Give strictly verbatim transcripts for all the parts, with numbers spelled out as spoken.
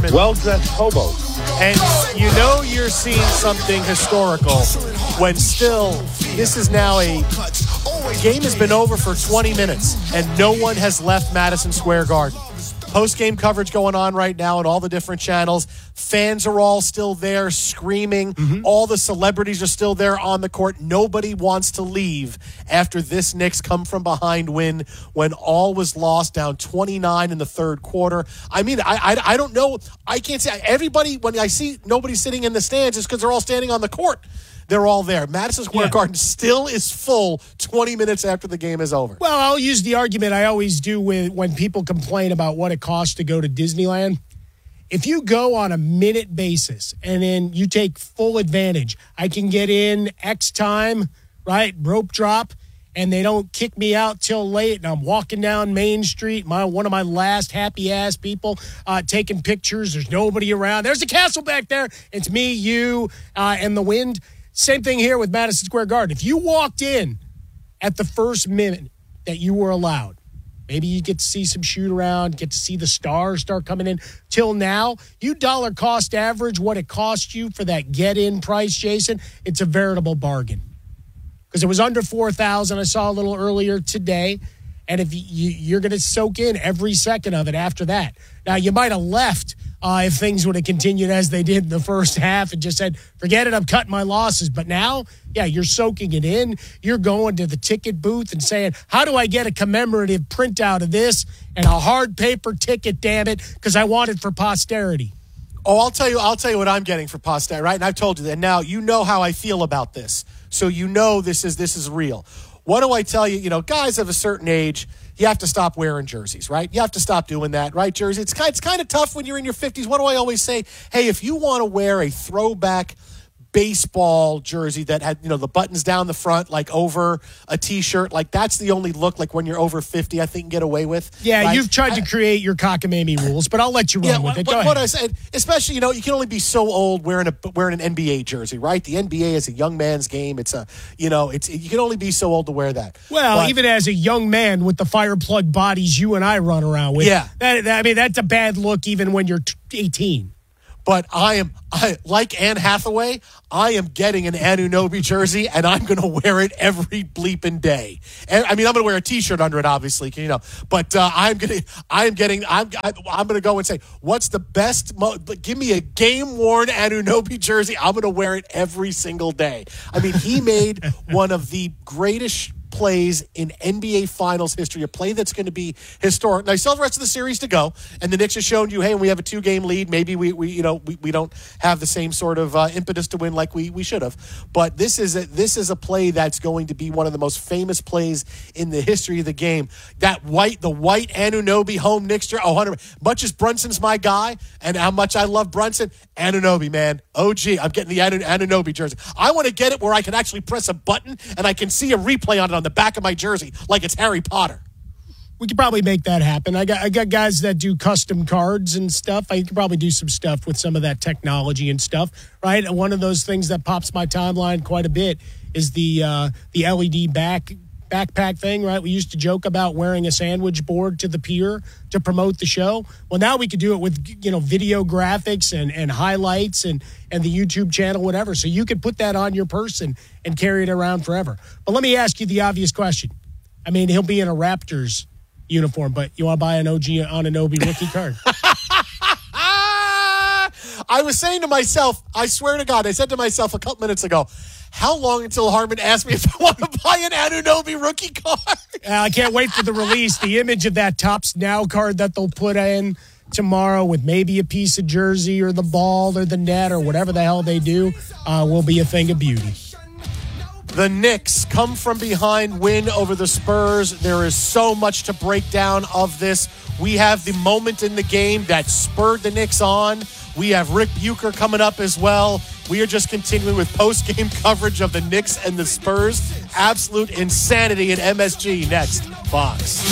Harmon. Well-dressed hobos. And you know you're seeing something historical when still this is now a game has been over for twenty minutes and no one has left Madison Square Garden. Post-game coverage going on right now on all the different channels. Fans are all still there screaming. Mm-hmm. All the celebrities are still there on the court. Nobody wants to leave after this Knicks come-from-behind win when all was lost, down twenty-nine in the third quarter. I mean, I, I, I don't know. I can't say. Everybody, when I see nobody sitting in the stands, it's because they're all standing on the court. They're all there. Madison Square yeah. Garden still is full twenty minutes after the game is over. Well, I'll use the argument I always do with when people complain about what it costs to go to Disneyland. If you go on a minute basis and then you take full advantage, I can get in X time, right, rope drop, and they don't kick me out till late, and I'm walking down Main Street, my one of my last happy-ass people uh, taking pictures. There's nobody around. There's a castle back there. It's me, you, uh, and the wind. Same thing here with Madison Square Garden. If you walked in at the first minute that you were allowed, maybe you get to see some shoot around, get to see the stars start coming in. Till now, you dollar cost average what it cost you for that get-in price, Jason, it's a veritable bargain. Because it was under four thousand dollars. I saw a little earlier today. And if you, you're going to soak in every second of it after that. Now, you might have left uh, if things would have continued as they did in the first half and just said, forget it, I'm cutting my losses. But now, yeah, you're soaking it in. You're going to the ticket booth and saying, how do I get a commemorative printout of this and a hard paper ticket, damn it, because I want it for posterity. Oh, I'll tell you, I'll tell you what I'm getting for posterity, right? And I've told you that. Now, you know how I feel about this. So you know this is this is real. What do I tell you? You know, guys of a certain age, you have to stop wearing jerseys, right? You have to stop doing that, right, jersey? It's kind, it's kind of tough when you're in your fifties. What do I always say? Hey, if you want to wear a throwback baseball jersey that had, you know, the buttons down the front, like over a T-shirt, like that's the only look, like when you're over fifty, I think, get away with. Yeah, right? You've tried I, to create your cockamamie rules, but I'll let you run yeah, with what, it. Go what, ahead. What I said, especially, you know, you can only be so old wearing a wearing an N B A jersey, right? The N B A is a young man's game. It's a, you know, it's you can only be so old to wear that. Well, but, even as a young man with the fire plug bodies you and I run around with, yeah, that, that, I mean, that's a bad look even when you're eighteen. But I am, I, like Anne Hathaway, I am getting an Anunoby jersey, and I'm going to wear it every bleeping day. And I mean, I'm going to wear a T-shirt under it, obviously, you know. But uh, I'm going to, I'm getting, I'm, I'm going to go and say, what's the best? Mo- give me a game-worn Anunoby jersey. I'm going to wear it every single day. I mean, he made one of the greatest plays in N B A Finals history, a play that's going to be historic. Now, you still have the rest of the series to go, and the Knicks have shown you, hey, we have a two-game lead. Maybe we, we you know, we, we don't have the same sort of uh, impetus to win like we, we should have. But this is a, this is a play that's going to be one of the most famous plays in the history of the game. That white, the white Anunoby home Knicks jersey. Oh, one hundred much as Brunson's my guy, and how much I love Brunson, Anunoby, man. O G, I'm getting the Anunoby jersey. I want to get it where I can actually press a button and I can see a replay on it on the back of my jersey like it's Harry Potter. We could probably make that happen. I got I got guys that do custom cards and stuff. I could probably do some stuff with some of that technology and stuff, right? And one of those things that pops my timeline quite a bit is the uh, the L E D back backpack thing, right? We used to joke about wearing a sandwich board to the pier to promote the show. Well, now we could do it with, you know, video graphics and, and highlights and, and the YouTube channel, whatever. So you could put that on your person and carry it around forever. But let me ask you the obvious question. I mean, he'll be in a Raptors uniform, but you want to buy an O G Anunoby rookie card? I was saying to myself, I swear to God, I said to myself a couple minutes ago, how long until Harmon asked me if I want to buy an Anunoby rookie card? uh, I can't wait for the release. The image of that Topps Now card that they'll put in tomorrow with maybe a piece of jersey or the ball or the net or whatever the hell they do uh, will be a thing of beauty. The Knicks come from behind win over the Spurs. There is so much to break down of this. We have the moment in the game that spurred the Knicks on. We have Rick Bucher coming up as well. We are just continuing with post-game coverage of the Knicks and the Spurs. Absolute insanity in M S G next. Fox.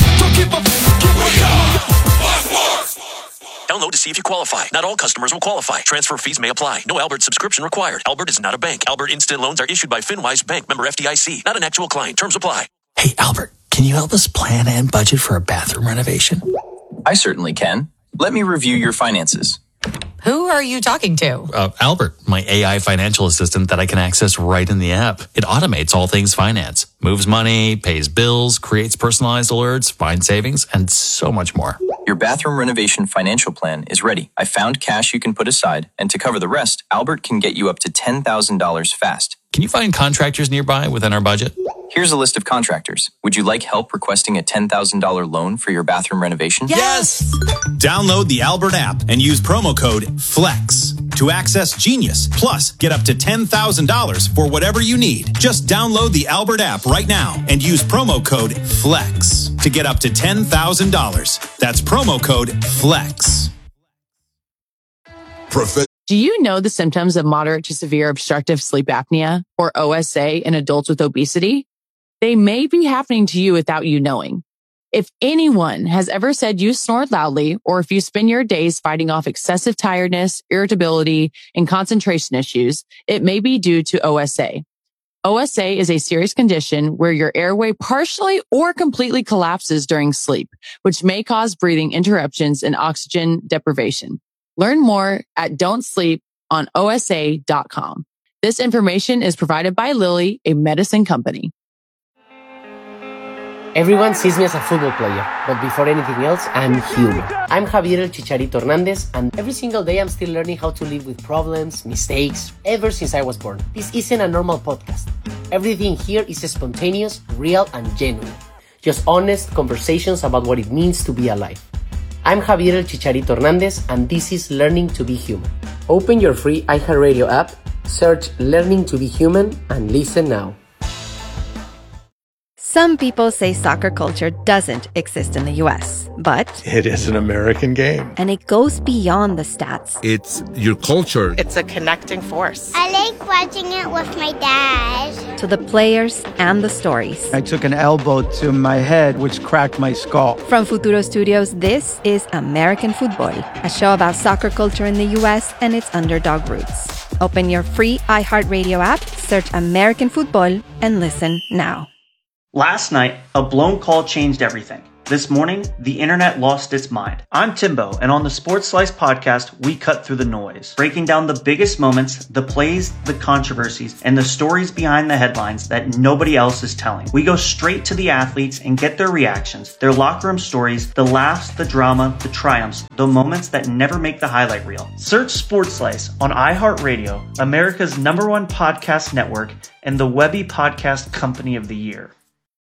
Download to see if you qualify. Not all customers will qualify. Transfer fees may apply. No Albert subscription required. Albert is not a bank. Albert Instant Loans are issued by FinWise Bank, member F D I C. Not an actual client. Terms apply. Hey, Albert, can you help us plan and budget for a bathroom renovation? I certainly can. Let me review your finances. Who are you talking to? Uh, Albert, my A I financial assistant that I can access right in the app. It automates all things finance, moves money, pays bills, creates personalized alerts, finds savings, and so much more. Your bathroom renovation financial plan is ready. I found cash you can put aside, and to cover the rest, Albert can get you up to ten thousand dollars fast. Can you find contractors nearby within our budget? Here's a list of contractors. Would you like help requesting a ten thousand dollars loan for your bathroom renovation? Yes! Download the Albert app and use promo code FLEX to access Genius. Plus, get up to ten thousand dollars for whatever you need. Just download the Albert app right now and use promo code FLEX to get up to ten thousand dollars. That's promo code FLEX. Profe- Do you know the symptoms of moderate to severe obstructive sleep apnea, or O S A, in adults with obesity? They may be happening to you without you knowing. If anyone has ever said you snore loudly, or if you spend your days fighting off excessive tiredness, irritability, and concentration issues, it may be due to O S A. O S A is a serious condition where your airway partially or completely collapses during sleep, which may cause breathing interruptions and oxygen deprivation. Learn more at don't sleep on O S A dot com. This information is provided by Lilly, a medicine company. Everyone sees me as a football player, but before anything else, I'm human. I'm Javier El Chicharito Hernandez, and every single day I'm still learning how to live with problems, mistakes, ever since I was born. This isn't a normal podcast. Everything here is spontaneous, real, and genuine. Just honest conversations about what it means to be alive. I'm Javier El Chicharito Hernandez, and this is Learning to be Human. Open your free iHeartRadio app, search Learning to be Human, and listen now. Some people say soccer culture doesn't exist in the U S, but it is an American game. And it goes beyond the stats. It's your culture. It's a connecting force. I like watching it with my dad. To the players and the stories. I took an elbow to my head, which cracked my skull. From Futuro Studios, this is American Football, a show about soccer culture in the U S and its underdog roots. Open your free iHeartRadio app, search American Football, and listen now. Last night, a blown call changed everything. This morning, the internet lost its mind. I'm Timbo, and on the Sports Slice podcast, we cut through the noise, breaking down the biggest moments, the plays, the controversies, and the stories behind the headlines that nobody else is telling. We go straight to the athletes and get their reactions, their locker room stories, the laughs, the drama, the triumphs, the moments that never make the highlight reel. Search Sports Slice on iHeartRadio, America's number one podcast network, and the Webby Podcast Company of the Year.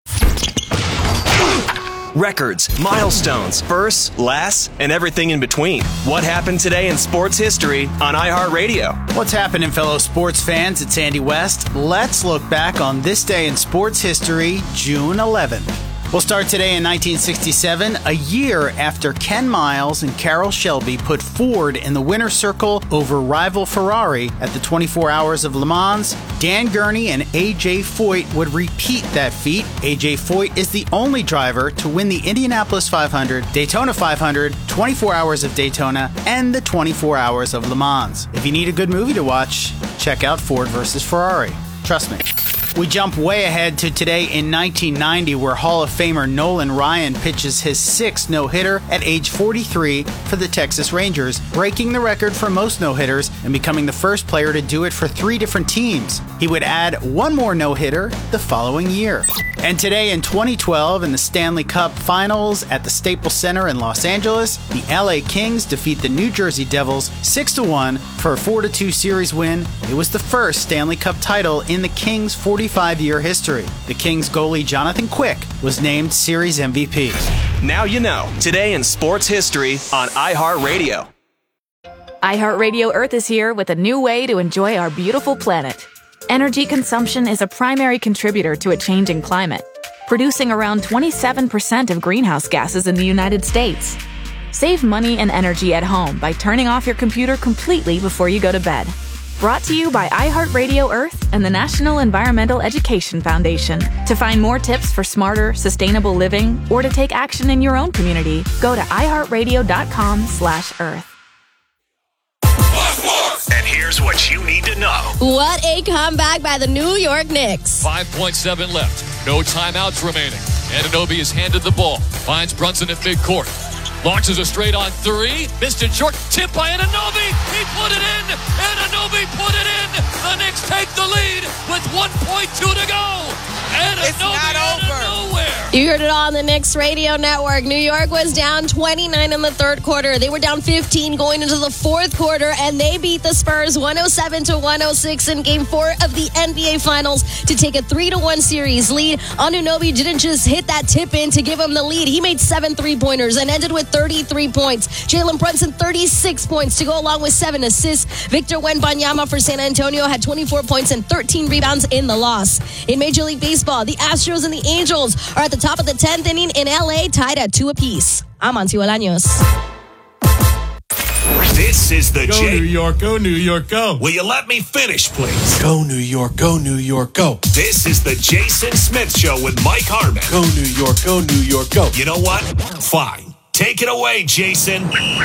Records, milestones, firsts, lasts, and everything in between. What happened today in sports history on iHeartRadio? What's happening, fellow sports fans? It's Andy West. Let's look back on this day in sports history, June eleventh. We'll start today in nineteen sixty-seven, a year after Ken Miles and Carroll Shelby put Ford in the winner's circle over rival Ferrari at the twenty-four Hours of Le Mans. Dan Gurney and A J Foyt would repeat that feat. A J Foyt is the only driver to win the Indianapolis five hundred, Daytona five hundred, twenty-four Hours of Daytona, and the twenty-four Hours of Le Mans. If you need a good movie to watch, check out Ford versus Ferrari. Trust me. We jump way ahead to today in nineteen ninety, where Hall of Famer Nolan Ryan pitches his sixth no-hitter at age forty-three for the Texas Rangers, breaking the record for most no-hitters and becoming the first player to do it for three different teams. He would add one more no-hitter the following year. And today in twenty twelve, in the Stanley Cup Finals at the Staples Center in Los Angeles, the L A Kings defeat the New Jersey Devils six to one for a four to two series win. It was the first Stanley Cup title in the Kings' forty-five-year history. The Kings goalie Jonathan Quick was named Series M V P. Now you know. Today in sports history on iHeartRadio. iHeartRadio Earth is here with a new way to enjoy our beautiful planet. Energy consumption is a primary contributor to a changing climate, producing around twenty-seven percent of greenhouse gases in the United States. Save money and energy at home by turning off your computer completely before you go to bed. Brought to you by iHeartRadio Earth and the National Environmental Education Foundation. To find more tips for smarter, sustainable living, or to take action in your own community, go to iHeartRadio.com slash Earth. And here's what you need to know. What a comeback by the New York Knicks. five point seven left. No timeouts remaining. Anunoby is handed the ball. Finds Brunson at midcourt. Launches a straight on three. Missed it short. Tip by Anunoby. put it in. Anunoby put it in. The Knicks take the lead with one point two to go. Anunoby it's not over. Nowhere. You heard it all on the Knicks Radio Network. New York was down twenty-nine in the third quarter. They were down fifteen going into the fourth quarter, and they beat the Spurs one oh seven to one oh six in Game Four of the N B A Finals to take a three to one series lead. Anunoby didn't just hit that tip in to give him the lead. He made seven three-pointers and ended with thirty-three points. Jalen Brunson, thirty-six points to go along with seven assists. Victor Wembanyama for San Antonio had twenty-four points and thirteen rebounds in the loss. In Major League Baseball, the Astros and the Angels are at the top of the tenth inning in L A, tied at two apiece. I'm Auntie Olaños. This is the Go J- New York, go New York, go. Will you let me finish, please? Go New York, go New York, go. This is the Jason Smith Show with Mike Harmon. Go New York, go New York, go. You know what? Fine. Take it away, Jason.